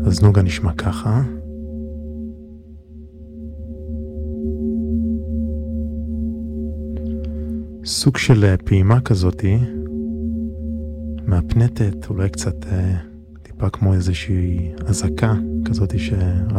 אז נוגה נשמע ככה. סוג של פעימה כזאתי, מהפנטת, אולי קצת טיפה כמו איזושהי הזקה כזאתי